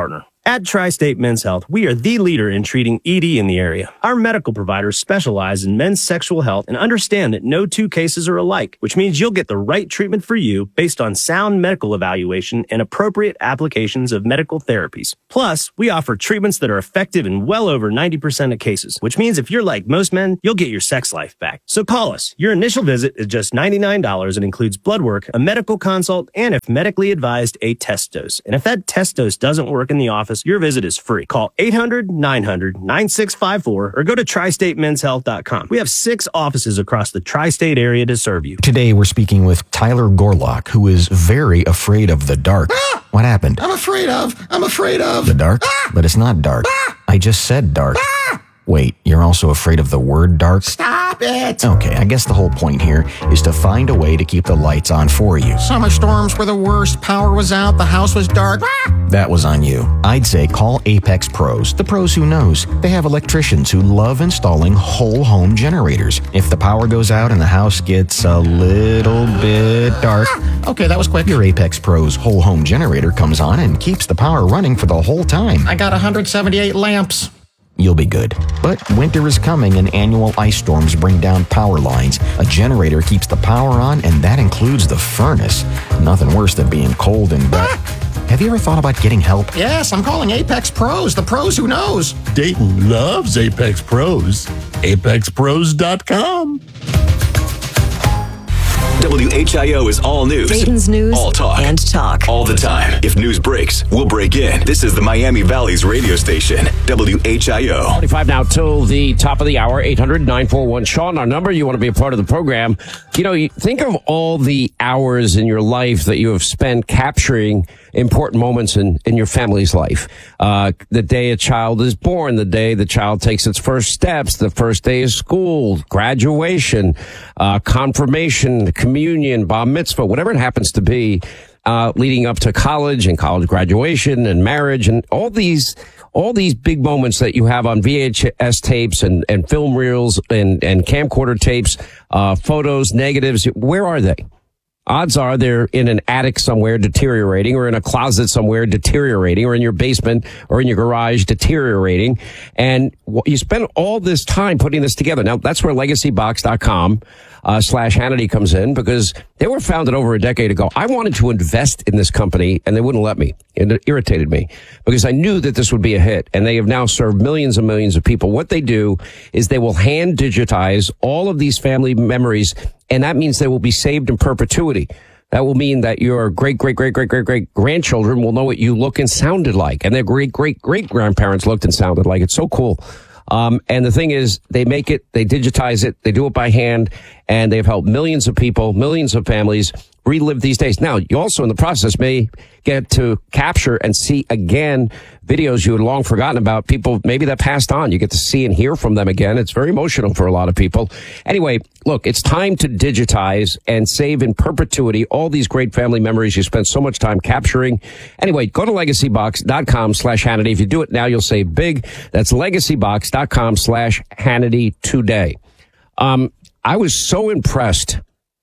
At Tri-State Men's Health, we are the leader in treating ED in the area. Our medical providers specialize in men's sexual health and understand that no two cases are alike, which means you'll get the right treatment for you based on sound medical evaluation and appropriate applications of medical therapies. Plus, we offer treatments that are effective in well over 90% of cases, which means if you're like most men, you'll get your sex life back. So call us. Your initial visit is just $99 and includes blood work, a medical consult, and if medically advised, a test dose. And if that test dose doesn't work in the office, your visit is free. Call 800-900-9654 or go to tristatemenshealth.com. We have 6 offices across the tri-state area to serve you. Today we're speaking with Tyler Gorlock, who is very afraid of the dark. What happened? I'm afraid of The dark? But it's not dark. I just said dark. Wait, you're also afraid of the word dark? Stop it! Okay, I guess the whole point here is to find a way to keep the lights on for you. Summer storms were the worst. Power was out. The house was dark. That was on you. I'd say call Apex Pros, the pros who knows. They have electricians who love installing whole home generators. If the power goes out and the house gets a little bit dark, okay, that was quick. Your Apex Pros whole home generator comes on and keeps the power running for the whole time. I got 178 lamps. You'll be good. But winter is coming and annual ice storms bring down power lines. A generator keeps the power on, and that includes the furnace. Nothing worse than being cold and wet. Have you ever thought about getting help? Yes, I'm calling Apex Pros, the pros who knows. Dayton loves Apex Pros. ApexPros.com. WHIO is all news. Dayton's news all talk. And talk. All the time. If news breaks, we'll break in. This is the Miami Valley's radio station, WHIO. 45 now till the top of the hour, 800-941-SEAN, our number. You want to be a part of the program. You know, you think of all the hours in your life that you have spent capturing important moments in your family's life. The day a child is born, the day the child takes its first steps, the first day of school, graduation, confirmation, communion, bar mitzvah, whatever it happens to be, leading up to college and college graduation and marriage and all these big moments that you have on VHS tapes and film reels and camcorder tapes, photos, negatives. Where are they? Odds are they're in an attic somewhere deteriorating, or in a closet somewhere deteriorating, or in your basement or in your garage deteriorating. And you spend all this time putting this together. Now, that's where legacybox.com /Hannity comes in, because they were founded over a decade ago. I wanted to invest in this company and they wouldn't let me. It irritated me because I knew that this would be a hit, and they have now served millions and millions of people. What they do is they will hand digitize all of these family memories, and that means they will be saved in perpetuity. That will mean that your great grandchildren will know what you look and sounded like, and their great grandparents looked and sounded like. It's so cool. And the thing is, they make it, they digitize it, they do it by hand, and they've helped millions of people, millions of families relive these days. Now, you also in the process may get to capture and see again videos you had long forgotten about, people maybe that passed on. You get to see and hear from them again. It's very emotional for a lot of people. Anyway, look, it's time to digitize and save in perpetuity all these great family memories you spent so much time capturing. Anyway, go to legacybox.com /Hannity. If you do it now, you'll save big. That's legacybox.com /Hannity today. I was so impressed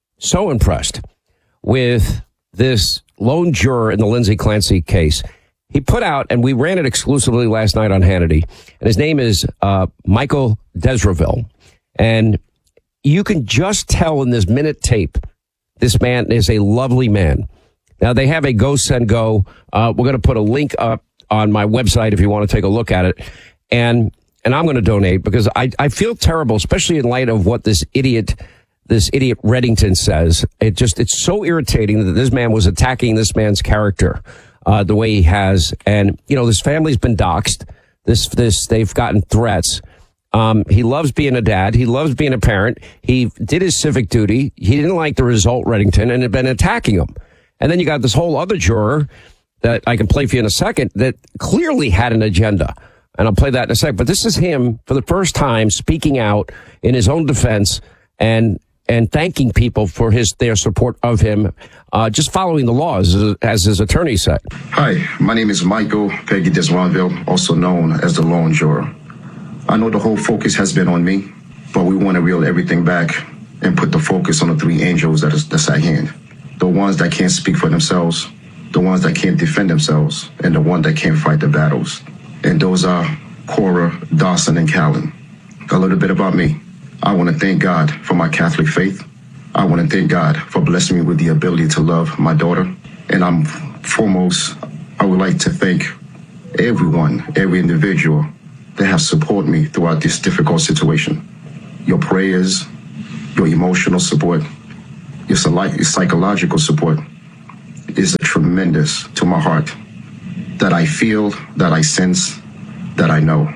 with this lone juror in the Lindsay Clancy case. He put out, and we ran it exclusively last night on Hannity, and his name is Michael Desraville. And you can just tell in this minute tape, this man is a lovely man. Now, they have a Go Send Go. We're going to put a link up on my website if you want to take a look at it. And I'm going to donate, because I feel terrible, especially in light of what this idiot Reddington says. It's so irritating that this man was attacking this man's character the way he has. And, you know, this family's been doxxed. They've gotten threats. He loves being a dad. He loves being a parent. He did his civic duty. He didn't like the result, Reddington, and had been attacking him. And then you got this whole other juror that I can play for you in a second that clearly had an agenda. And I'll play that in a second. But this is him for the first time speaking out in his own defense and thanking people for their support of him, just following the laws, as his attorney said. Hi, my name is Michael Peggy Desraville, also known as the lone juror. I know the whole focus has been on me, but we want to reel everything back and put the focus on the three angels that's at hand. The ones that can't speak for themselves, the ones that can't defend themselves, and the ones that can't fight the battles. And those are Cora, Dawson, and Callan. A little bit about me. I want to thank God for my Catholic faith. I want to thank God for blessing me with the ability to love my daughter. And I would like to thank everyone, every individual that has supported me throughout this difficult situation. Your prayers, your emotional support, your psychological support is tremendous to my heart. That I feel, that I sense, that I know.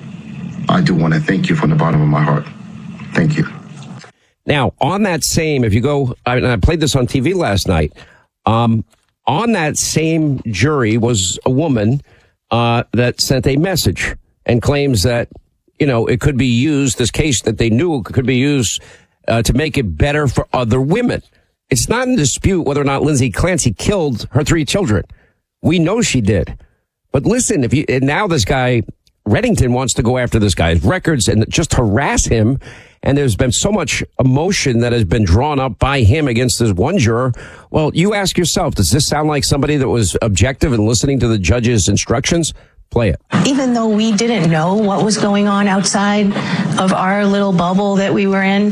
I do want to thank you from the bottom of my heart. Thank you. Now, on that same, if you go, I played this on TV last night. On that same jury was a woman that sent a message and claims that, it could be used, this case that they knew could be used to make it better for other women. It's not in dispute whether or not Lindsay Clancy killed her 3 children. We know she did. But listen, and now this guy, Reddington, wants to go after this guy's records and just harass him. And there's been so much emotion that has been drawn up by him against this one juror. Well, you ask yourself, does this sound like somebody that was objective and listening to the judge's instructions? Play it. Even though we didn't know what was going on outside of our little bubble that we were in,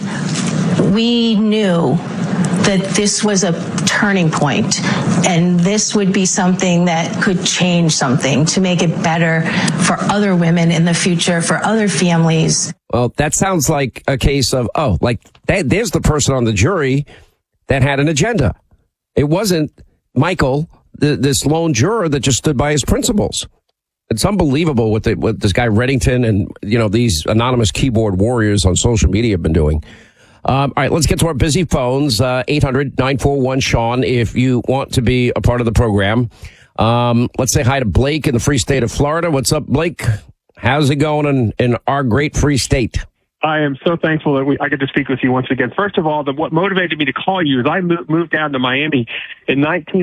we knew that this was a turning point, and this would be something that could change something to make it better for other women in the future, for other families. Well, that sounds like a case of, there's the person on the jury that had an agenda. It wasn't Michael, this lone juror that just stood by his principles. It's unbelievable what this guy Reddington and, these anonymous keyboard warriors on social media have been doing. All right, let's get to our busy phones. 800-941-SEAN if you want to be a part of the program. Let's say hi to Blake in the free state of Florida. What's up, Blake? How's it going in our great free state? I am so thankful that I get to speak with you once again. First of all, what motivated me to call you is I moved down to Miami in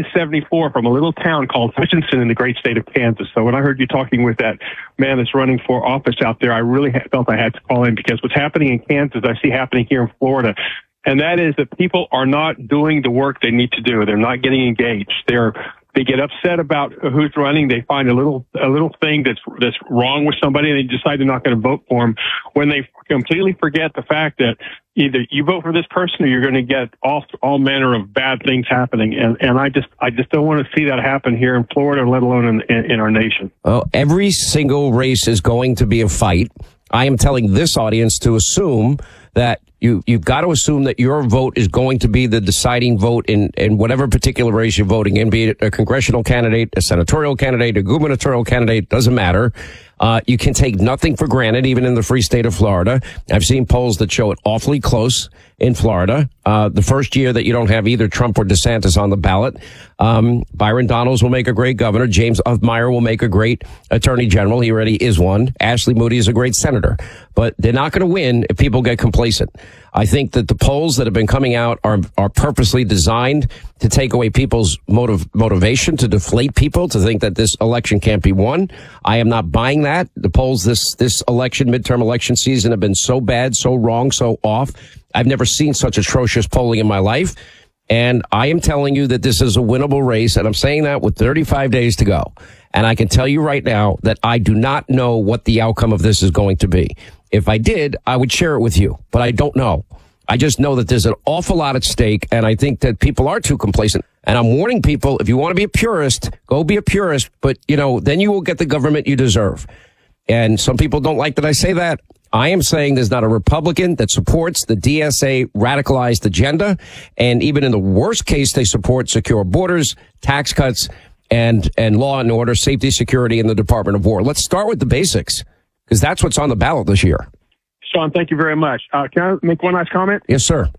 1974 from a little town called Hutchinson in the great state of Kansas. So when I heard you talking with that man that's running for office out there, I really felt I had to call in, because what's happening in Kansas, I see happening here in Florida. And that is that people are not doing the work they need to do. They're not getting engaged. They get upset about who's running. They find a little thing that's wrong with somebody, and they decide they're not going to vote for them, when they completely forget the fact that either you vote for this person or you're going to get all manner of bad things happening. And I just don't want to see that happen here in Florida, let alone in our nation. Well, every single race is going to be a fight. I am telling this audience to assume that you've got to assume that your vote is going to be the deciding vote in whatever particular race you're voting in, be it a congressional candidate, a senatorial candidate, a gubernatorial candidate, doesn't matter. You can take nothing for granted, even in the free state of Florida. I've seen polls that show it awfully close in Florida. The first year that you don't have either Trump or DeSantis on the ballot, Byron Donalds will make a great governor. James Othmeyer will make a great attorney general. He already is one. Ashley Moody is a great senator. But they're not going to win if people get complacent. I think that the polls that have been coming out are purposely designed to take away people's motivation, to deflate people, to think that this election can't be won. I am not buying that. The polls this election, midterm election season, have been so bad, so wrong, so off. I've never seen such atrocious polling in my life. And I am telling you that this is a winnable race, and I'm saying that with 35 days to go. And I can tell you right now that I do not know what the outcome of this is going to be. If I did, I would share it with you, but I don't know. I just know that there's an awful lot at stake, and I think that people are too complacent. And I'm warning people, if you want to be a purist, go be a purist, but, then you will get the government you deserve. And some people don't like that I say that. I am saying there's not a Republican that supports the DSA radicalized agenda. And even in the worst case, they support secure borders, tax cuts, and law and order, safety, security, and the Department of War. Let's start with the basics, because that's what's on the ballot this year. Sean, thank you very much. Can I make one last comment? Yes, sir.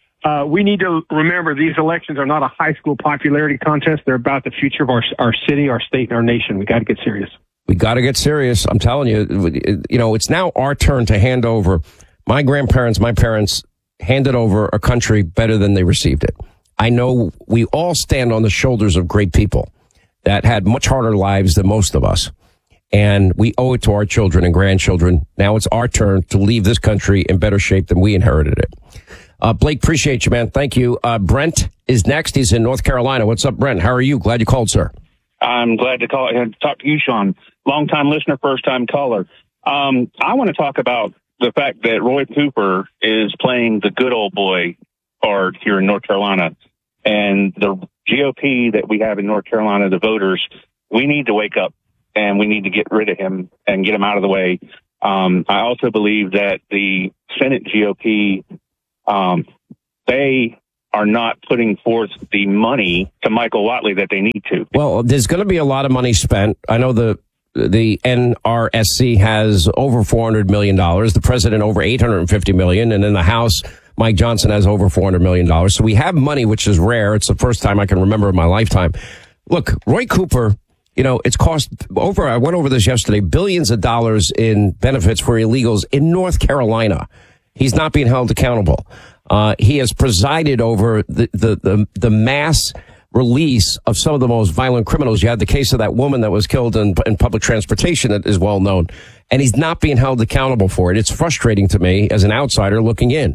We need to remember these elections are not a high school popularity contest. They're about the future of our city, our state, and our nation. We got to get serious. We got to get serious. I'm telling you, it's now our turn to hand over. My grandparents, my parents handed over a country better than they received it. I know we all stand on the shoulders of great people that had much harder lives than most of us. And we owe it to our children and grandchildren. Now it's our turn to leave this country in better shape than we inherited it. Blake, appreciate you, man. Thank you. Brent is next. He's in North Carolina. What's up, Brent? How are you? Glad you called, sir. I'm glad to talk to you, Sean. Long-time listener, first-time caller. I want to talk about the fact that Roy Cooper is playing the good old boy card here in North Carolina. And the GOP that we have in North Carolina, the voters, we need to wake up and we need to get rid of him and get him out of the way. I also believe that the Senate GOP, they are not putting forth the money to Michael Whatley that they need to. Well, there's going to be a lot of money spent. I know the NRSC has over $400 million, the president over $850 million, and in the House, Mike Johnson has over $400 million. So we have money, which is rare. It's the first time I can remember in my lifetime. Look, Roy Cooper, it's cost I went over this yesterday, billions of dollars in benefits for illegals in North Carolina. He's not being held accountable. He has presided over the mass release of some of the most violent criminals. You had the case of that woman that was killed in public transportation that is well known, and he's not being held accountable for it. It's frustrating to me as an outsider looking in.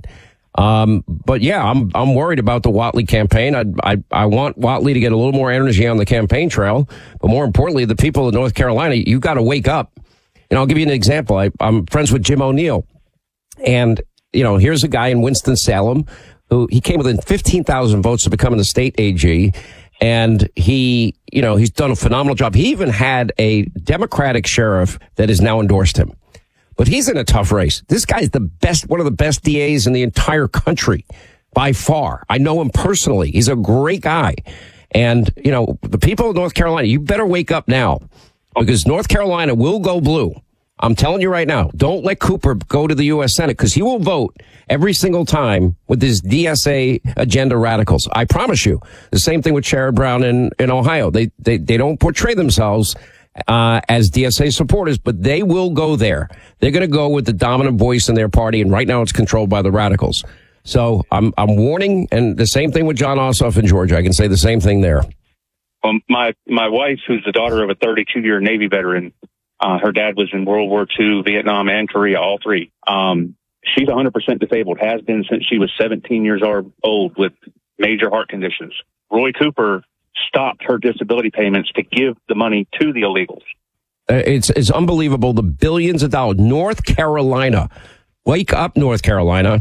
But yeah, I'm worried about the Whatley campaign. I want Whatley to get a little more energy on the campaign trail, but more importantly, the people of North Carolina, you got to wake up. And I'll give you an example. I'm friends with Jim O'Neill, and here's a guy in Winston-Salem who he came within 15,000 votes to becoming the state AG. And he's done a phenomenal job. He even had a Democratic sheriff that has now endorsed him. But he's in a tough race. This guy's one of the best DAs in the entire country by far. I know him personally. He's a great guy. And, the people of North Carolina, you better wake up now because North Carolina will go blue. I'm telling you right now, don't let Cooper go to the U.S. Senate because he will vote every single time with his DSA agenda radicals. I promise you. The same thing with Sherrod Brown in Ohio. They don't portray themselves as DSA supporters, but they will go there. They're going to go with the dominant voice in their party, and right now it's controlled by the radicals. So I'm warning, and the same thing with John Ossoff in Georgia. I can say the same thing there. Well, my wife, who's the daughter of a 32-year Navy veteran, her dad was in World War II, Vietnam, and Korea, all three. She's 100% disabled, has been since she was 17 years old with major heart conditions. Roy Cooper stopped her disability payments to give the money to the illegals. It's unbelievable, the billions of dollars. North Carolina, wake up, North Carolina.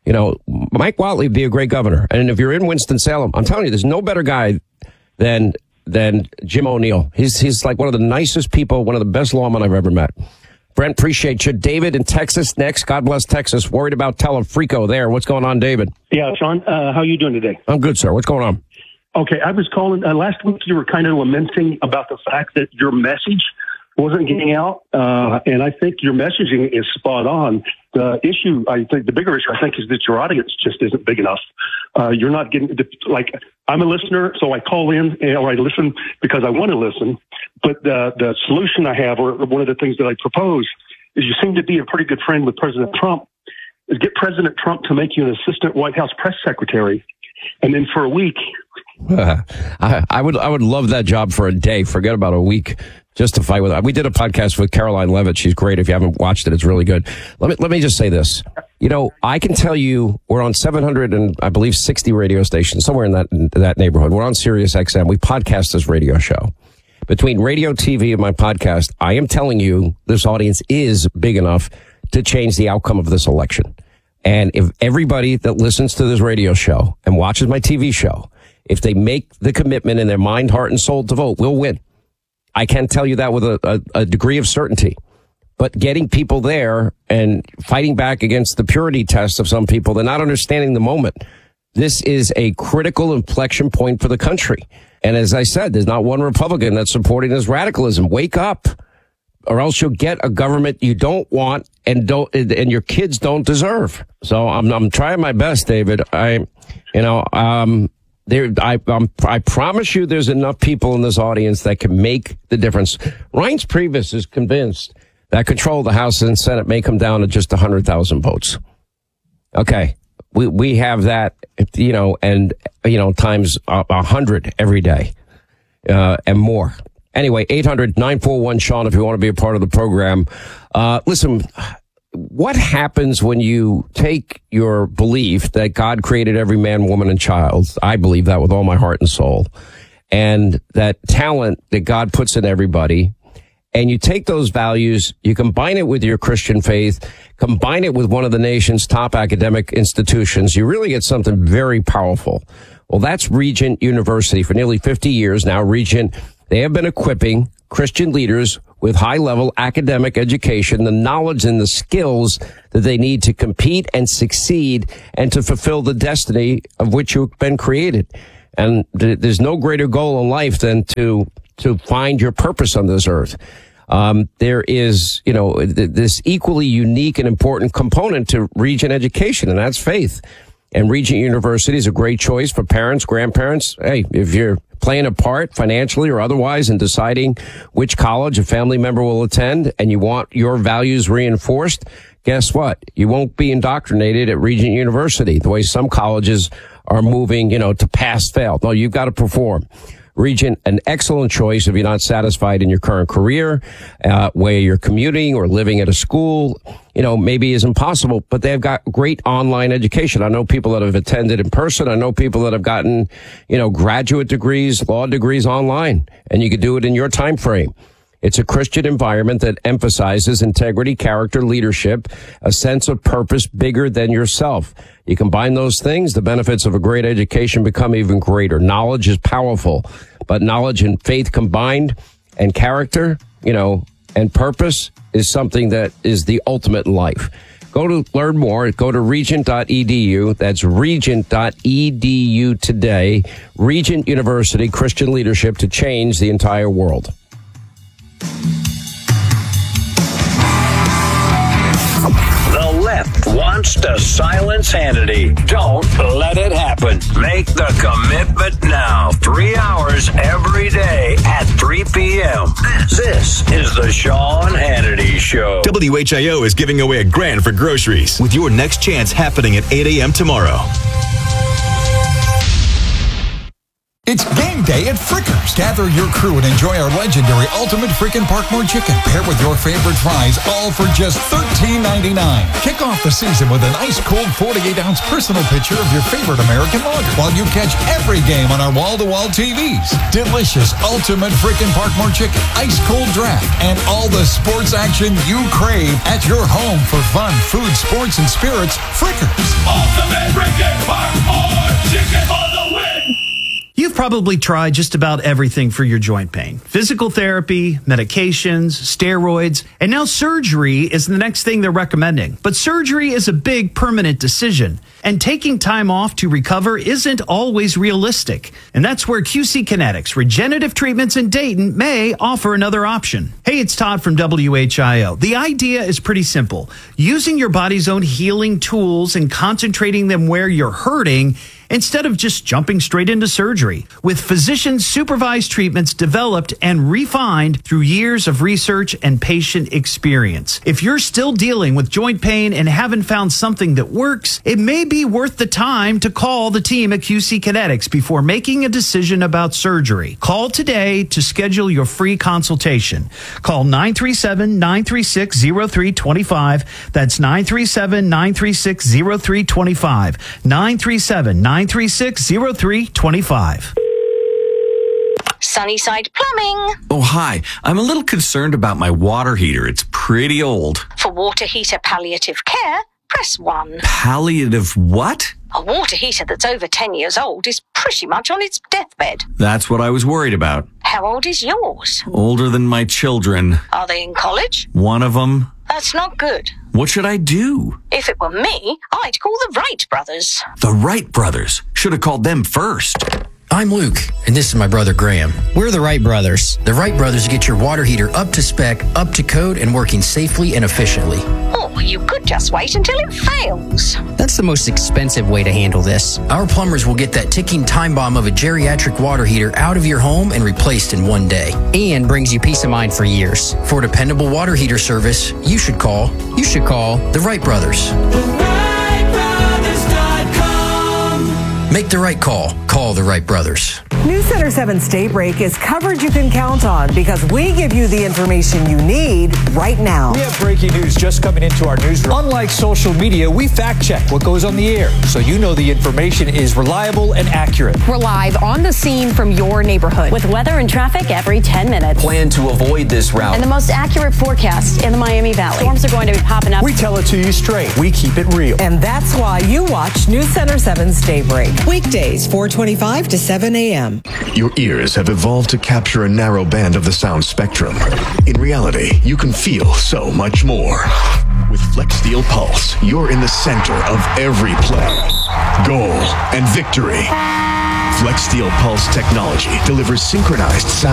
Mike Whatley would be a great governor. And if you're in Winston-Salem, I'm telling you, there's no better guy than Jim O'Neill. He's like one of the nicest people, one of the best lawmen I've ever met. Brent, appreciate you. David in Texas next. God bless Texas. Worried about Telefrico there. What's going on, David? Yeah, Sean, how are you doing today? I'm good, sir. What's going on? Okay, I was calling. Last week you were kind of lamenting about the fact that your message wasn't getting out, and I think your messaging is spot on. The issue, I think, the bigger issue, I think, is that your audience just isn't big enough. You're not getting, I'm a listener, so I call in, or I listen because I want to listen, but the solution I have, or one of the things that I propose, is you seem to be a pretty good friend with President Trump, is get President Trump to make you an assistant White House press secretary, and then for a week. I would love that job for a day. Forget about a week. Just to fight with. We did a podcast with Caroline Levitt. She's great. If you haven't watched it, it's really good. Let me just say this. I can tell you we're on 700 and I believe 60 radio stations, somewhere in that neighborhood. We're on Sirius XM. We podcast this radio show. Between radio, TV, and my podcast, I am telling you this audience is big enough to change the outcome of this election. And if everybody that listens to this radio show and watches my TV show, if they make the commitment in their mind, heart, and soul to vote, we'll win. I can tell you that with a degree of certainty. But getting people there and fighting back against the purity test of some people, they're not understanding the moment. This is a critical inflection point for the country. And as I said, there's not one Republican that's supporting this radicalism. Wake up, or else you'll get a government you don't want and your kids don't deserve. So I'm trying my best, David. I promise you there's enough people in this audience that can make the difference. Reince Priebus is convinced that control of the House and Senate may come down to just 100,000 votes. Okay. We have that, times 100 every day, and more. Anyway, 800-941-SEAN if you want to be a part of the program. Listen, what happens when you take your belief that God created every man, woman, and child? I believe that with all my heart and soul. And that talent that God puts in everybody. And you take those values, you combine it with your Christian faith, combine it with one of the nation's top academic institutions, you really get something very powerful. Well, that's Regent University. For nearly 50 years now, Regent, they have been equipping Christian leaders with high-level academic education, the knowledge and the skills that they need to compete and succeed and to fulfill the destiny of which you've been created. And there's no greater goal in life than to find your purpose on this earth. There is, this equally unique and important component to Regent education, and that's faith. And Regent University is a great choice for parents, grandparents. Hey, if you're playing a part financially or otherwise in deciding which college a family member will attend and you want your values reinforced, guess what? You won't be indoctrinated at Regent University the way some colleges are moving, to pass fail. No, you've got to perform. Regent, an excellent choice if you're not satisfied in your current career, where you're commuting or living at a school, maybe isn't possible, but they've got great online education. I know people that have attended in person. I know people that have gotten, graduate degrees, law degrees online, and you could do it in your time frame. It's a Christian environment that emphasizes integrity, character, leadership, a sense of purpose bigger than yourself. You combine those things, the benefits of a great education become even greater. Knowledge is powerful, but knowledge and faith combined and character, and purpose is something that is the ultimate in life. Go to learn more. Go to regent.edu. That's regent.edu today. Regent University, Christian leadership to change the entire world. The left wants to silence Hannity. Don't let it happen. Make the commitment now. 3 hours every day at 3 p.m. This is the Sean Hannity Show. WHIO is giving away $1,000 for groceries with your next chance happening at 8 a.m. tomorrow. It's game day at Frickers. Gather your crew and enjoy our legendary Ultimate Frickin' Parkmore Chicken paired with your favorite fries, all for just $13.99. Kick off the season with an ice-cold 48-ounce personal picture of your favorite American lager while you catch every game on our wall-to-wall TVs. Delicious Ultimate Frickin' Parkmore Chicken, ice-cold draft, and all the sports action you crave at your home for fun, food, sports, and spirits. Frickers. Ultimate Frickin' Parkmore Chicken for the win! You've probably tried just about everything for your joint pain. Physical therapy, medications, steroids, and now surgery is the next thing they're recommending. But surgery is a big, permanent decision, and taking time off to recover isn't always realistic. And that's where QC Kinetics, Regenerative Treatments in Dayton, may offer another option. Hey, it's Todd from WHIO. The idea is pretty simple. Using your body's own healing tools and concentrating them where you're hurting instead of just jumping straight into surgery. With physician-supervised treatments developed and refined through years of research and patient experience. If you're still dealing with joint pain and haven't found something that works, it may be worth the time to call the team at QC Kinetics before making a decision about surgery. Call today to schedule your free consultation. Call 937-936-0325. That's 937-936-0325. 937-936-0325. Sunnyside Plumbing. Oh, hi. I'm a little concerned about my water heater. It's pretty old. For water heater palliative care, press 1. Palliative what? A water heater that's over 10 years old is pretty much on its deathbed. That's what I was worried about. How old is yours? Older than my children. Are they in college? One of them. That's not good. What should I do? If it were me, I'd call the Wright brothers. The Wright brothers? Should have called them first. I'm Luke, and this is my brother Graham. We're the Wright brothers. The Wright brothers get your water heater up to spec, up to code, and working safely and efficiently. Or you could just wait until it fails. That's the most expensive way to handle this. Our plumbers will get that ticking time bomb of a geriatric water heater out of your home and replaced in one day. And brings you peace of mind for years. For dependable water heater service, you should call the Wright brothers. TheWrightBrothers.com. Make the right call. Call the Wright brothers. News Center 7's Daybreak is coverage you can count on because we give you the information you need right now. We have breaking news just coming into our newsroom. Unlike social media, we fact check what goes on the air so you know the information is reliable and accurate. We're live on the scene from your neighborhood with weather and traffic every 10 minutes. Plan to avoid this route. And the most accurate forecast in the Miami Valley. Storms are going to be popping up. We tell it to you straight. We keep it real. And that's why you watch News Center 7's Daybreak. Weekdays, 4:25 to 7 a.m. Your ears have evolved to capture a narrow band of the sound spectrum. In reality, you can feel so much more. With FlexSteel Pulse, you're in the center of every play, goal, and victory. FlexSteel Pulse technology delivers synchronized sound